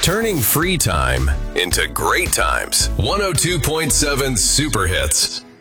Turning free time into great times. 102.7 Super Hits.